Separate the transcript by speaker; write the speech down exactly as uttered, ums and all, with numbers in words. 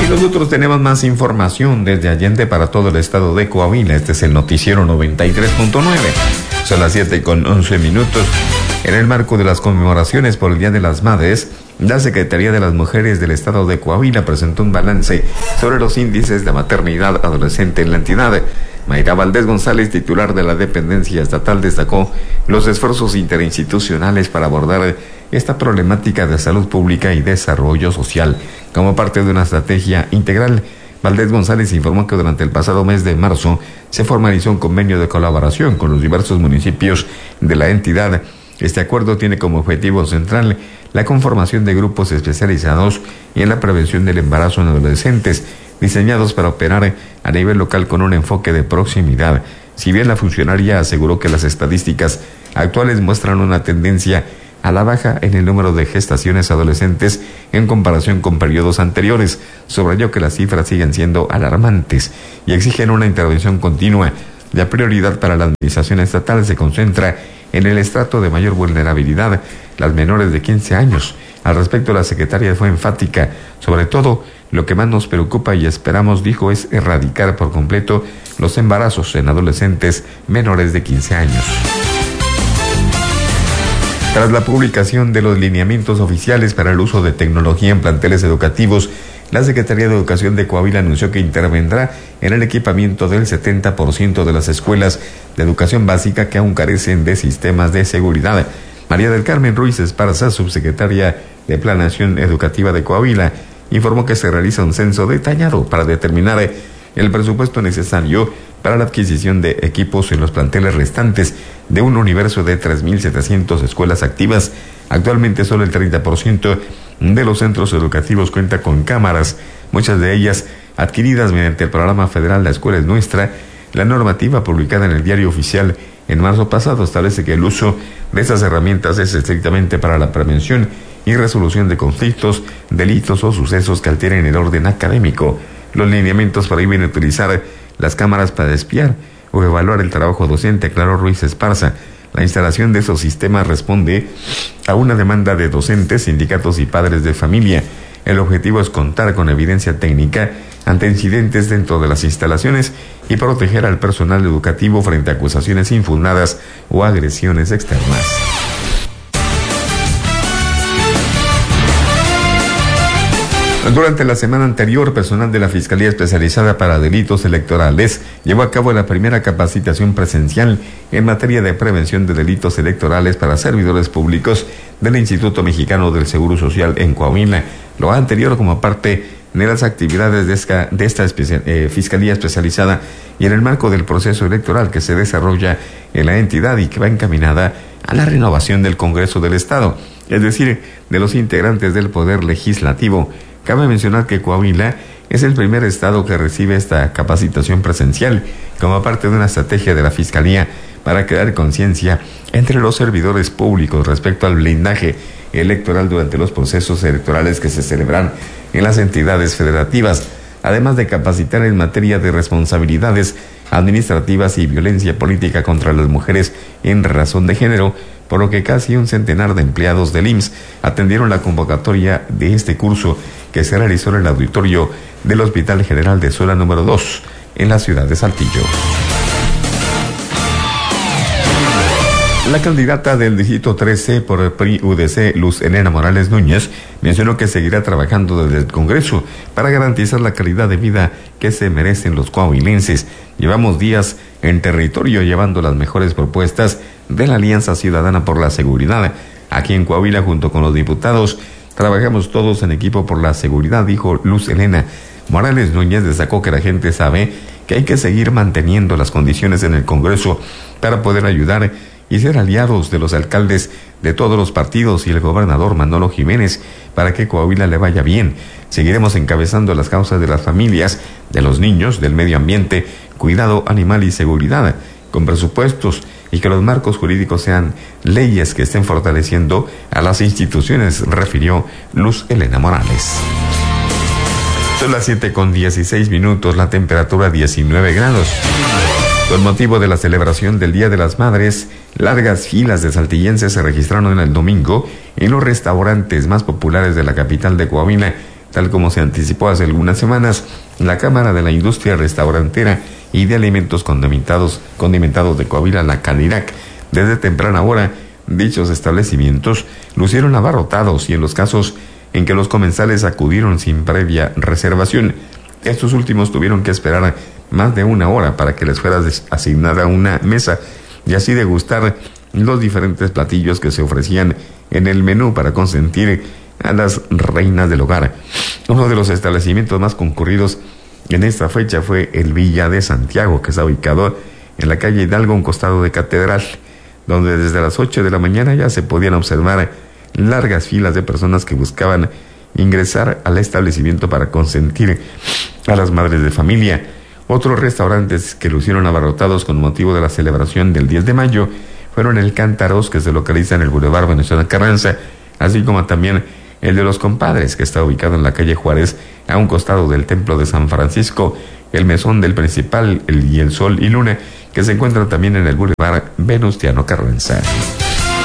Speaker 1: Y nosotros tenemos más información desde Allende para todo el estado de Coahuila. Este es el noticiero noventa y tres punto nueve. Son las siete con once minutos. En el marco de las conmemoraciones por el Día de las Madres, la Secretaría de las Mujeres del estado de Coahuila presentó un balance sobre los índices de maternidad adolescente en la entidad. Mayra Valdés González, titular de la dependencia estatal, destacó los esfuerzos interinstitucionales para abordar esta problemática de salud pública y desarrollo social como parte de una estrategia integral. Valdés González informó que durante el pasado mes de marzo se formalizó un convenio de colaboración con los diversos municipios de la entidad. Este acuerdo tiene como objetivo central la conformación de grupos especializados en la prevención del embarazo en adolescentes, diseñados para operar a nivel local con un enfoque de proximidad. Si bien la funcionaria aseguró que las estadísticas actuales muestran una tendencia a la baja en el número de gestaciones adolescentes en comparación con periodos anteriores, subrayó que las cifras siguen siendo alarmantes y exigen una intervención continua. La prioridad para la administración estatal se concentra en el estrato de mayor vulnerabilidad, las menores de quince años. Al respecto, la secretaria fue enfática. Sobre todo, lo que más nos preocupa y esperamos, dijo, es erradicar por completo los embarazos en adolescentes menores de quince años. Tras la publicación de los lineamientos oficiales para el uso de tecnología en planteles educativos, la Secretaría de Educación de Coahuila anunció que intervendrá en el equipamiento del setenta por ciento de las escuelas de educación básica que aún carecen de sistemas de seguridad. María del Carmen Ruiz Esparza, subsecretaria de Planeación Educativa de Coahuila, informó que se realiza un censo detallado para determinar el presupuesto necesario para la adquisición de equipos en los planteles restantes de un universo de tres mil setecientas escuelas activas. Actualmente solo el treinta por ciento de los centros educativos cuenta con cámaras, muchas de ellas adquiridas mediante el programa federal La Escuela es Nuestra. La normativa publicada en el Diario Oficial en marzo pasado establece que el uso de estas herramientas es estrictamente para la prevención y resolución de conflictos, delitos o sucesos que alteren el orden académico. Los lineamientos prohíben utilizar las cámaras para espiar o evaluar el trabajo docente, aclaró Ruiz Esparza. La instalación de esos sistemas responde a una demanda de docentes, sindicatos y padres de familia. El objetivo es contar con evidencia técnica ante incidentes dentro de las instalaciones y proteger al personal educativo frente a acusaciones infundadas o agresiones externas. Durante la semana anterior, personal de la Fiscalía Especializada para Delitos Electorales llevó a cabo la primera capacitación presencial en materia de prevención de delitos electorales para servidores públicos del Instituto Mexicano del Seguro Social en Coahuila. Lo anterior como parte de las actividades de esta, de esta especia, eh, Fiscalía Especializada y en el marco del proceso electoral que se desarrolla en la entidad y que va encaminada a la renovación del Congreso del Estado, es decir, de los integrantes del Poder Legislativo. Cabe mencionar que Coahuila es el primer estado que recibe esta capacitación presencial como parte de una estrategia de la Fiscalía para crear conciencia entre los servidores públicos respecto al blindaje electoral durante los procesos electorales que se celebran en las entidades federativas, además de capacitar en materia de responsabilidades administrativas y violencia política contra las mujeres en razón de género, por lo que casi un centenar de empleados del I M S S atendieron la convocatoria de este curso que se realizó en el auditorio del Hospital General de Zona número dos en la ciudad de Saltillo. La candidata del Distrito trece por el P R I-U D C, Luz Elena Morales Núñez, mencionó que seguirá trabajando desde el Congreso para garantizar la calidad de vida que se merecen los coahuilenses. Llevamos días en territorio llevando las mejores propuestas de la Alianza Ciudadana por la Seguridad. Aquí en Coahuila, junto con los diputados, trabajamos todos en equipo por la seguridad, dijo Luz Elena. Morales Núñez destacó que la gente sabe que hay que seguir manteniendo las condiciones en el Congreso para poder ayudar y ser aliados de los alcaldes de todos los partidos y el gobernador Manolo Jiménez para que Coahuila le vaya bien. Seguiremos encabezando las causas de las familias, de los niños, del medio ambiente, cuidado animal y seguridad, con presupuestos y que los marcos jurídicos sean leyes que estén fortaleciendo a las instituciones, refirió Luz Elena Morales. Son las siete con dieciséis minutos, la temperatura diecinueve grados. Con motivo de la celebración del Día de las Madres, largas filas de saltillenses se registraron en el domingo en los restaurantes más populares de la capital de Coahuila, Tal como se anticipó hace algunas semanas, la Cámara de la Industria Restaurantera y de Alimentos Condimentados, condimentados de Coahuila, la CANIRAC, desde temprana hora, dichos establecimientos lucieron abarrotados y en los casos en que los comensales acudieron sin previa reservación, estos últimos tuvieron que esperar más de una hora para que les fuera asignada una mesa y así degustar los diferentes platillos que se ofrecían en el menú para consentir a las reinas del hogar. Uno de los establecimientos más concurridos en esta fecha fue el Villa de Santiago, que está ubicado en la calle Hidalgo, a un costado de Catedral, donde desde las ocho de la mañana ya se podían observar largas filas de personas que buscaban ingresar al establecimiento para consentir a las madres de familia. Otros restaurantes que lucieron abarrotados con motivo de la celebración del diez de mayo fueron el Cántaros, que se localiza en el Boulevard Venustiano Carranza, así como también el de los Compadres, que está ubicado en la calle Juárez, a un costado del Templo de San Francisco, el Mesón del Principal el, y el Sol y Luna, que se encuentran también en el Boulevard Venustiano Carranza.